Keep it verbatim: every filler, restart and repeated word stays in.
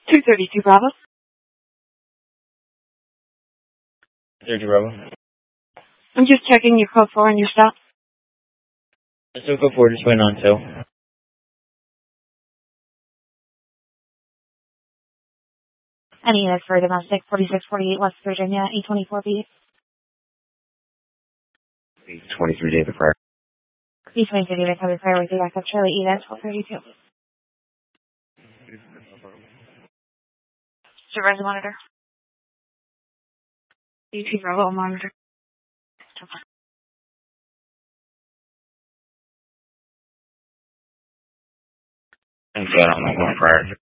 two thirty-two Bravo. thirty Bravo. I'm just checking your code four and your stop. So code four just went on sale. Any units for domestic, forty-six forty-eight West Virginia, eight twenty-four B. eight twenty-three David Pryor. eight twenty-three David Pryor with the backup Charlie eight at twelve thirty-two. Supervisor monitor. U T Bravo monitor. I'm good on my phone prior.